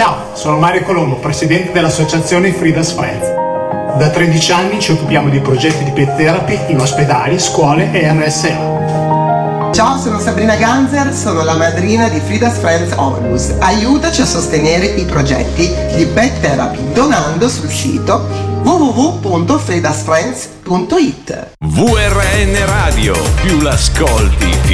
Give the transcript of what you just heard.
Ciao, sono Mario Colombo, presidente dell'associazione Frida's Friends. Da 13 anni ci occupiamo di progetti di pet therapy in ospedali, scuole e RSA. Ciao, sono Sabrina Ganzer, sono la madrina di Frida's Friends Onlus. Aiutaci a sostenere i progetti di pet therapy donando sul sito www.fridasfriends.it. VRN Radio, più l'ascolti,